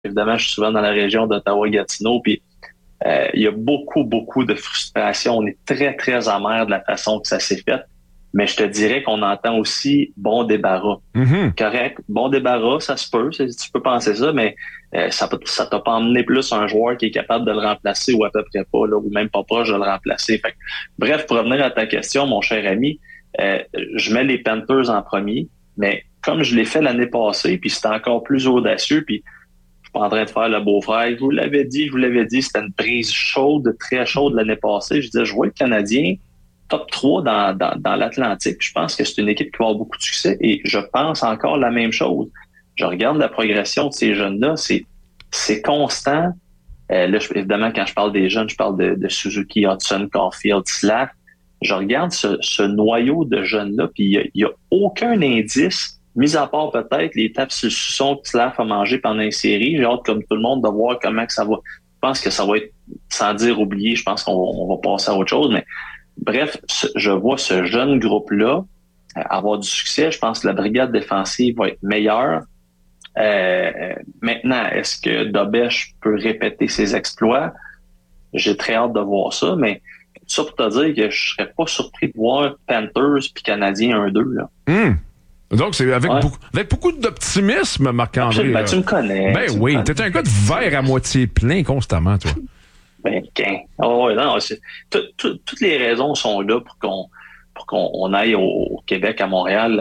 évidemment, je suis souvent dans la région d'Ottawa-Gatineau, puis il y a beaucoup, beaucoup de frustration. On est très, très amer de la façon que ça s'est fait. Mais je te dirais qu'on entend aussi bon débarras. Mhm. Correct, bon débarras, ça se peut, tu peux penser ça, mais ça t'a pas emmené plus un joueur qui est capable de le remplacer ou à peu près pas, là, ou même pas proche de le remplacer. Fait que, bref, pour revenir à ta question, mon cher ami, je mets les Panthers en premier, mais comme je l'ai fait l'année passée, puis c'était encore plus audacieux, puis je suis pas en train de faire le beau-frère. Je vous l'avais dit, c'était une prise chaude, très chaude l'année passée. Je disais, je vois le Canadien top 3 dans l'Atlantique. Je pense que c'est une équipe qui va avoir beaucoup de succès et je pense encore la même chose. Je regarde la progression de ces jeunes-là, c'est constant. Là, évidemment, quand je parle des jeunes, je parle de Suzuki, Hudson, Caulfield, Slack. Je regarde ce noyau de jeunes-là, puis il y a aucun indice, mis à part peut-être les tapes sur le suçon que Slav a mangé pendant une série. J'ai hâte, comme tout le monde, de voir comment que ça va. Je pense que ça va être, sans dire oublié, je pense qu'on va passer à autre chose, mais bref, je vois ce jeune groupe-là avoir du succès. Je pense que la brigade défensive va être meilleure. Maintenant, est-ce que Dobèche peut répéter ses exploits? J'ai très hâte de voir ça, mais ça pour te dire que je serais pas surpris de voir Panthers puis Canadiens 1-2. Là. Hmm. Donc, c'est avec, Ouais. avec beaucoup d'optimisme, Marc-André. Ben, tu me connais. Ben oui, t'es un gars de verre à moitié plein constamment, toi. Ben, oh, ouais, non, toutes les raisons sont là pour qu'on aille au Québec, à Montréal,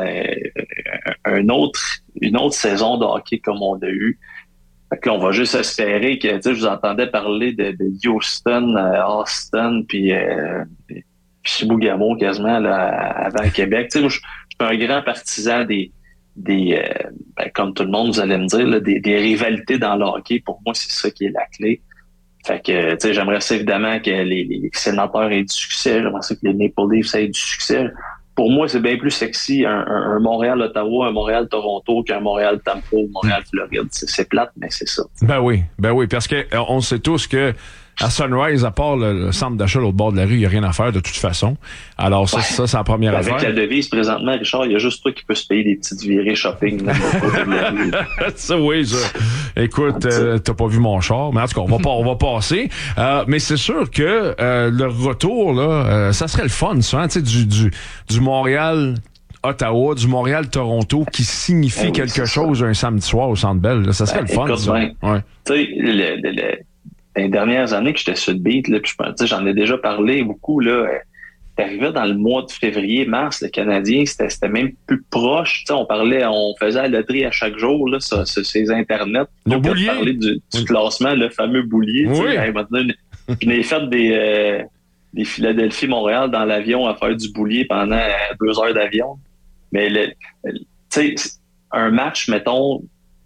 une autre saison de hockey comme on a eu. Fait que là, on va juste espérer que, tu sais, je vous entendais parler de Houston, Austin, puis Chibougamau quasiment là, avant le Québec. Tu sais, moi, je suis un grand partisan ben, comme tout le monde, vous allez me dire, là, des rivalités dans le hockey. Pour moi, c'est ça qui est la clé. Fait que, tu sais, j'aimerais ça évidemment que les sénateurs aient du succès. J'aimerais ça que les Maple Leafs aient du succès. Pour moi, c'est bien plus sexy un Montréal-Ottawa, un Montréal-Toronto qu'un Montréal-Tampa ou Montréal-Floride. C'est plate, mais c'est ça. Ben oui, parce que on sait tous que à Sunrise, à part le centre d'achat à l'autre bord de la rue, il n'y a rien à faire de toute façon. Alors ça, c'est la première Avec affaire. la devise présentement, Richard, il y a juste toi qui peux se payer des petites virées shopping là, de côté de la rue. Ça, oui, ça. Écoute, t'as pas vu mon char, mais en tout cas, on va passer. Mais c'est sûr que le retour, là, ça serait le fun, ça, hein, tu sais, du Montréal Ottawa, du Montréal-Toronto qui signifie oui, quelque chose un samedi soir au Centre Bell. Là, ça serait le fun, écoute, ça. ben, Ouais. tu sais, les dernières années que j'étais sur le beat, là, puis tu sais, j'en ai déjà parlé beaucoup, là. T'arrivais dans le mois de février, mars, le Canadien, c'était même plus proche. Tu sais, on faisait la loterie à chaque jour, là, sur ces internets. Le Donc, boulier. parler du classement, le fameux boulier. Tu sais, Oui. hey, maintenant, je n'ai fait des Philadelphie-Montréal dans l'avion à faire du boulier pendant 2 heures d'avion. Mais, tu sais, un match, mettons,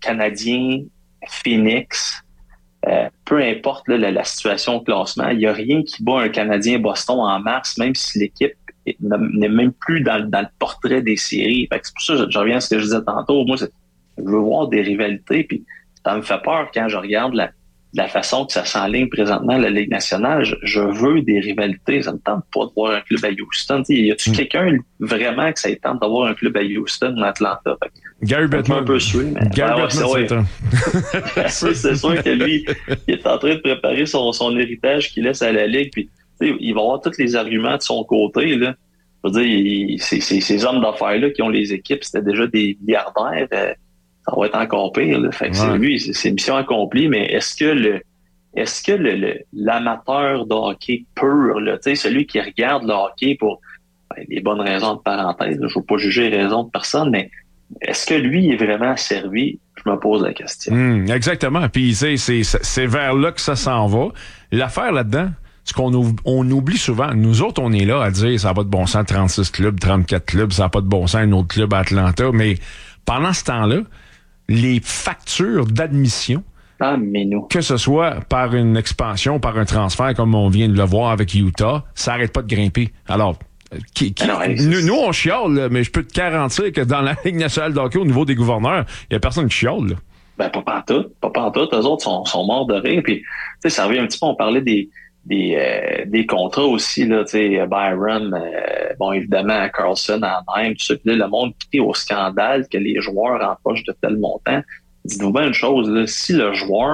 Canadien-Phoenix, peu importe là, la situation au classement, il n'y a rien qui bat un Canadien-Boston en mars, même si l'équipe n'est même plus dans le portrait des séries. Fait que c'est pour ça que je reviens à ce que je disais tantôt. Moi, je veux voir des rivalités, puis ça me fait peur quand je regarde la façon que ça s'enligne présentement la Ligue nationale. Je veux des rivalités. Ça me tente pas de voir un club à Houston. T'sais, y a-tu quelqu'un vraiment que ça tente d'avoir un club à Houston ou à Atlanta? Gary Bettman. Un peu sué, mais Gary Bettman, c'est sûr que lui, il est en train de préparer son héritage qu'il laisse à la Ligue. Puis, il va avoir tous les arguments de son côté. Là. Je veux dire, ces hommes d'affaires-là qui ont les équipes, c'était déjà des milliardaires. Ça va être encore pire. Là. Fait que c'est lui, c'est mission accomplie, mais est-ce que l'amateur de hockey pur, là, celui qui regarde le hockey pour des bonnes raisons de parenthèse, je ne veux pas juger les raisons de personne, mais est-ce que lui est vraiment servi? Je me pose la question. Exactement. Puis c'est vers là que ça s'en va. L'affaire là-dedans, ce qu'on on oublie souvent, nous autres, on est là à dire ça n'a pas de bon sens, 36 clubs, 34 clubs, ça n'a pas de bon sens, un autre club à Atlanta, mais pendant ce temps-là, les factures d'admission, que ce soit par une expansion, par un transfert, comme on vient de le voir avec Utah, ça n'arrête pas de grimper. Alors, nous, on chiale, là, mais je peux te garantir que dans la Ligue nationale de hockey, au niveau des gouverneurs, il n'y a personne qui chiale. Là. Ben, pas pantoute. Eux autres sont morts de rire. Puis, ça revient un petit peu, on parlait des contrats aussi, là, tu sais, Byron, bon, évidemment, Carlson, Anaheim, tout ça. Puis là, le monde crie au scandale que les joueurs empochent de tel montant. dites-vous bien une chose, là, si le joueur